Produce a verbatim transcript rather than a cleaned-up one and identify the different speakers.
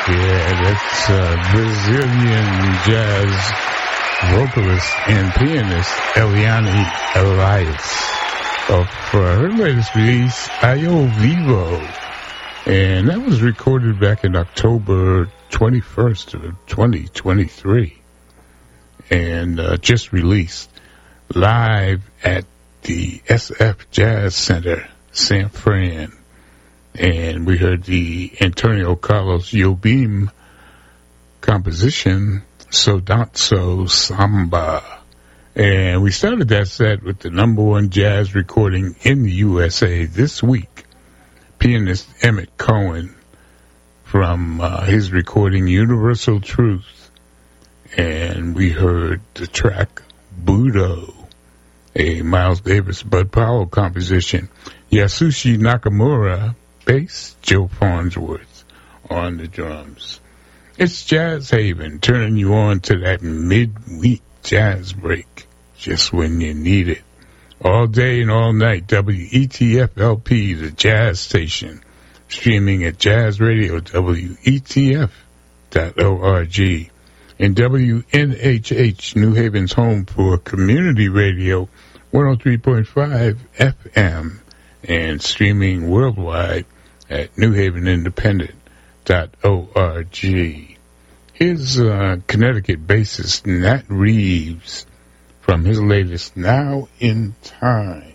Speaker 1: Yeah, that's uh, Brazilian jazz vocalist and pianist Eliane Elias of uh, her latest release, Io Vivo. And that was recorded back in October twenty-first of twenty twenty-three. And uh, just released live at the S F Jazz Center, San Fran. And we heard the Antonio Carlos Jobim composition, So Not So Samba. And we started that set with the number one jazz recording in the U S A this week, pianist Emmett Cohen from uh, his recording Universal Truth. And we heard the track Budo, a Miles Davis Bud Powell composition. Yasushi Nakamura, bass, Joe Farnsworth on the drums. It's Jazz Haven, turning you on to that midweek jazz break, just when you need it. All day and all night, W E T F L P, the jazz station, streaming at Jazz Radio, W E T F dot org, and W N H H, New Haven's home for community radio, one oh three point five F M, and streaming worldwide at New Haven Independent dot org. Here's uh, Connecticut bassist Nat Reeves from his latest Now in Time.